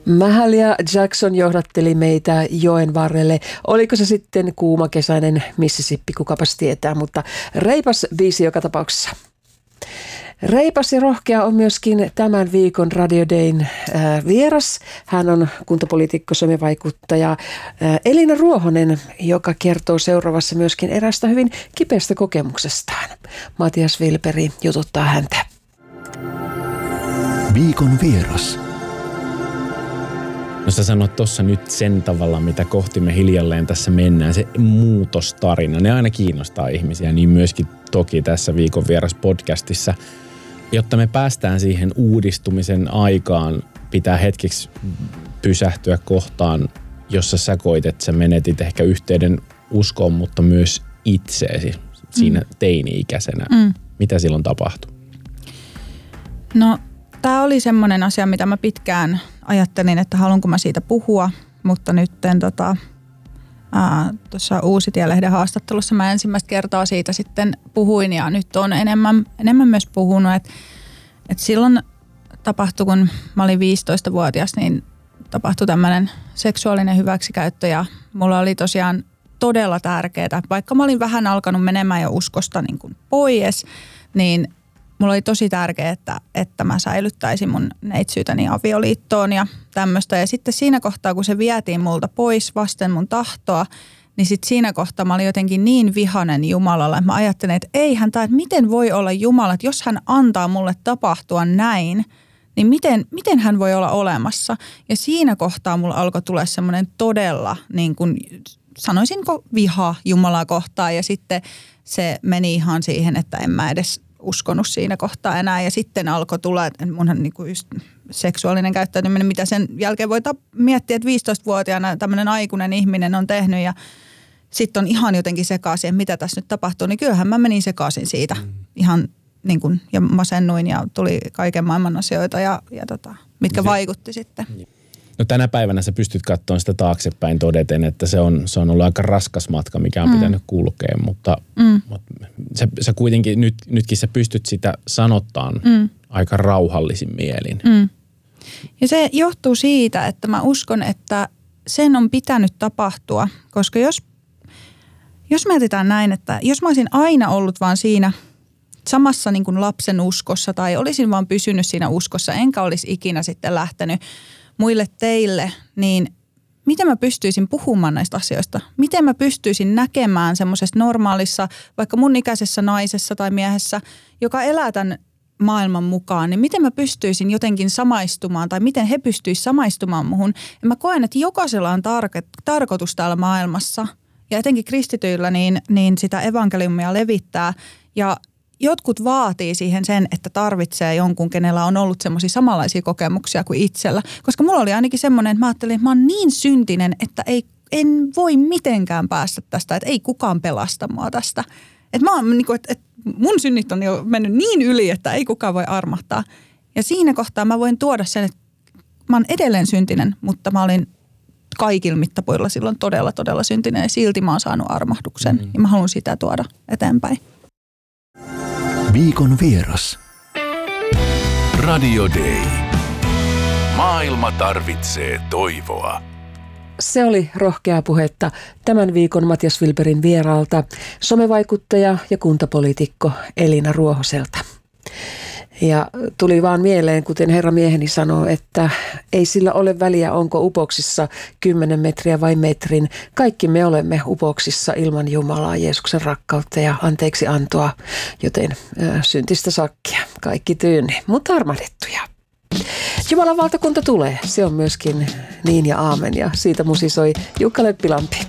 Mahal ja Jackson johdatteli meitä joen varrelle. Oliko se sitten kuumakesäinen Mississippi, kukapas tietää, mutta reipas biisi joka tapauksessa. Reipas ja rohkea on myöskin tämän viikon Radio Dayn vieras. Hän on kuntapoliitikko, somevaikuttaja Elina Ruohonen, joka kertoo seuraavassa myöskin erästä hyvin kipeästä kokemuksestaan. Matias Wilperi jututtaa häntä. Viikon vieras. No sä sanot tuossa nyt sen tavalla, mitä kohti me hiljalleen tässä mennään, se muutostarina. Ne aina kiinnostaa ihmisiä, niin myöskin toki tässä Viikon vieras podcastissa. Jotta me päästään siihen uudistumisen aikaan, pitää hetkeksi pysähtyä kohtaan, jossa sä koit, että sä menetit ehkä yhteyden uskoon, mutta myös itseesi siinä teini-ikäisenä. Mitä silloin tapahtui? No, tämä oli semmoinen asia, mitä mä pitkään ajattelin, että haluanko mä siitä puhua, mutta nyt tuossa Uusitie-lehden haastattelussa mä ensimmäistä kertaa siitä sitten puhuin ja nyt on enemmän myös puhunut, että silloin tapahtui, kun mä olin 15-vuotias, niin tapahtui tämmöinen seksuaalinen hyväksikäyttö ja mulla oli tosiaan todella tärkeää, vaikka mä olin vähän alkanut menemään jo uskosta niin kuin pois, niin mulla oli tosi tärkeää, että mä säilyttäisin mun neitsyytäni avioliittoon ja tämmöistä. Ja sitten siinä kohtaa, kun se vietiin multa pois vasten mun tahtoa, niin sitten siinä kohtaa mä olin jotenkin niin vihainen Jumalalle, että mä ajattelin, että eihän tämä, että miten voi olla Jumala, että jos hän antaa mulle tapahtua näin, niin miten hän voi olla olemassa. Ja siinä kohtaa mulla alkoi tulla semmoinen todella, niin kuin sanoisinko viha Jumalaa kohtaan ja sitten se meni ihan siihen, että en mä edes uskonut siinä kohtaa enää ja sitten alkoi tulla, että munhan niinku just seksuaalinen käyttäytyminen, mitä sen jälkeen voi miettiä, että 15-vuotiaana tämmöinen aikuinen ihminen on tehnyt ja sitten on ihan jotenkin sekaisin, että mitä tässä nyt tapahtuu, niin kyllähän mä menin sekaisin siitä ihan niin kuin, ja masennuin ja tuli kaiken maailman asioita ja mitkä vaikutti sitten. No tänä päivänä sä pystyt katsomaan sitä taaksepäin todeten, että se on ollut aika raskas matka, mikä on pitänyt kulkea, mutta sä kuitenkin nytkin sä pystyt sitä sanottaan aika rauhallisin mielin. Ja se johtuu siitä, että mä uskon, että sen on pitänyt tapahtua, koska jos mietitään näin, että jos mä olisin aina ollut vaan siinä samassa niin kuin lapsen uskossa tai olisin vaan pysynyt siinä uskossa, enkä olisi ikinä sitten lähtenyt muille teille, niin miten mä pystyisin puhumaan näistä asioista? Miten mä pystyisin näkemään semmoisessa normaalissa, vaikka mun ikäisessä naisessa tai miehessä, joka elää tämän maailman mukaan, niin miten mä pystyisin jotenkin samaistumaan tai miten he pystyisivät samaistumaan muhun? Ja mä koen, että jokaisella on tarkoitus täällä maailmassa ja etenkin kristityillä niin sitä evankeliumia levittää ja jotkut vaatii siihen sen, että tarvitsee jonkun, kenellä on ollut semmoisia samanlaisia kokemuksia kuin itsellä. Koska mulla oli ainakin semmoinen, että mä ajattelin, että mä oon niin syntinen, että en voi mitenkään päästä tästä, että ei kukaan pelasta mua tästä. Että mä oon niinku, että mun synnit on jo mennyt niin yli, että ei kukaan voi armahtaa. Ja siinä kohtaa mä voin tuoda sen, että mä oon edelleen syntinen, mutta mä olin kaikilla mittapuilla silloin todella, todella syntinen ja silti mä oon saanut armahduksen. Ja mä haluan sitä tuoda eteenpäin. Viikon vieras. Radio Day. Maailma tarvitsee toivoa. Se oli rohkeaa puhetta tämän viikon Matias Wilperin vieraalta, somevaikuttaja ja kuntapoliitikko Elina Ruohoselta. Ja tuli vaan mieleen, kuten herra mieheni sanoo, että ei sillä ole väliä, onko upoksissa 10 metriä vai metrin. Kaikki me olemme upoksissa ilman Jumalaa, Jeesuksen rakkautta ja anteeksi antoa, joten syntistä sakkia. Kaikki tyynni, mutta armahdettuja. Jumalan valtakunta tulee, se on myöskin niin ja aamen ja siitä musisoi Jukka Leppilampi.